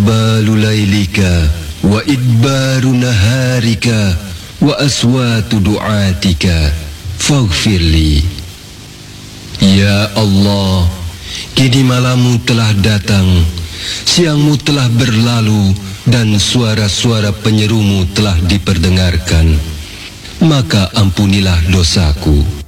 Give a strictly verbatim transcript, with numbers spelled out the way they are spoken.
balu lailika wa idbaru naharika wa aswatu du'atika faghfirli. Ya Allah, kini malammu telah datang, siangmu telah berlalu, dan suara-suara penyerumu telah diperdengarkan. Maka ampunilah dosaku.